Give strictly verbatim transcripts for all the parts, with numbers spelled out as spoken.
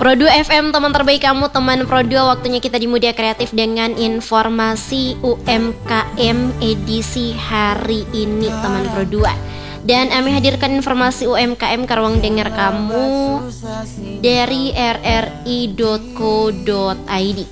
Pro dua F M, teman terbaik kamu, teman Pro dua. Waktunya kita di Muda Kreatif dengan informasi U M K M edisi hari ini, teman Pro dua. Dan kami hadirkan informasi U M K M ke ruang dengar kamu dari r r i dot co dot i d.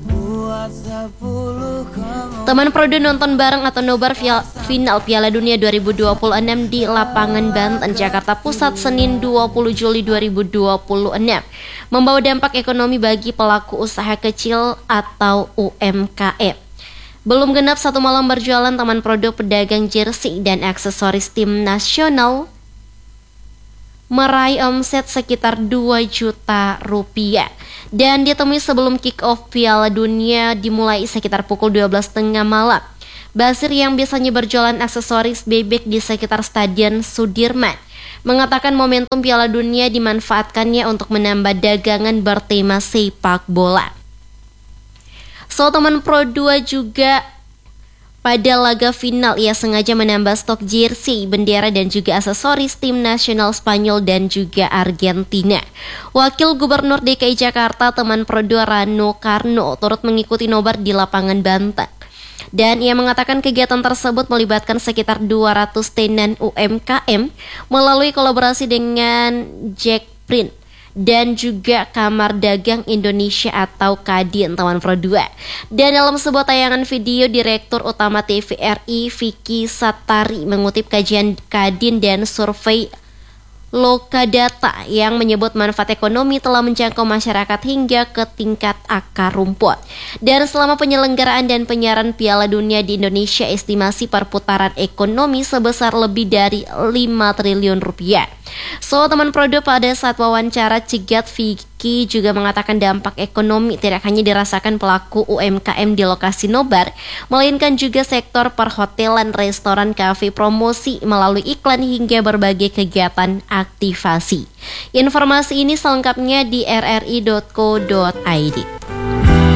Teman Pro dua nonton bareng atau nobar final Piala Dunia dua ribu dua puluh enam di lapangan Banten, Jakarta Pusat, Senin dua puluh Juli dua ribu dua puluh enam, membawa dampak ekonomi bagi pelaku usaha kecil atau U M K M. Belum genap satu malam berjualan, teman Pro dua pedagang jersey dan aksesoris tim nasional meraih omset sekitar dua juta rupiah. Dan ditemui sebelum kick-off Piala Dunia dimulai sekitar pukul dua belas tiga puluh malam. Basir yang biasanya berjualan aksesoris bebek di sekitar Stadion Sudirman mengatakan momentum Piala Dunia dimanfaatkannya untuk menambah dagangan bertema sepak bola. So, teman Pro dua juga pada laga final ia sengaja menambah stok jersey, bendera dan juga aksesoris tim nasional Spanyol dan juga Argentina. Wakil Gubernur D K I Jakarta, teman Pro dua, Rano Karno, turut mengikuti nobar di lapangan Banten. Dan ia mengatakan kegiatan tersebut melibatkan sekitar dua ratus tenan U M K M melalui kolaborasi dengan Jakprint dan juga Kamar Dagang Indonesia atau Kadin, teman Pro dua. Dan dalam sebuah tayangan video, Direktur Utama T V R I Vicky Satari mengutip kajian Kadin dan survei Lokadata yang menyebut manfaat ekonomi telah menjangkau masyarakat hingga ke tingkat akar rumput. Dan selama penyelenggaraan dan penyiaran Piala Dunia di Indonesia, estimasi perputaran ekonomi sebesar lebih dari lima triliun rupiah. So, teman Pro dua, pada saat wawancara cegat, Vicky juga mengatakan dampak ekonomi tidak hanya dirasakan pelaku U M K M di lokasi nobar, melainkan juga sektor perhotelan, restoran, kafe, promosi melalui iklan hingga berbagai kegiatan aktivasi. Informasi ini selengkapnya di r r i dot co dot i d.